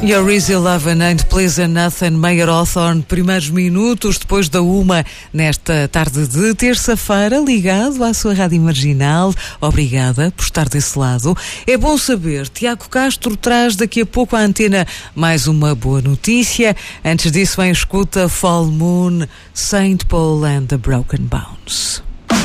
Your Easy Love and Ain't Pleasant Nothing, Mayer Hawthorne, primeiros minutos depois da 1 nesta tarde de terça-feira, ligado à sua Rádio Marginal. Obrigada por estar desse lado. É bom saber, Tiago Castro traz daqui a pouco à antena mais uma boa notícia. Antes disso, vem escuta Full Moon, Saint Paul and the Broken Bones.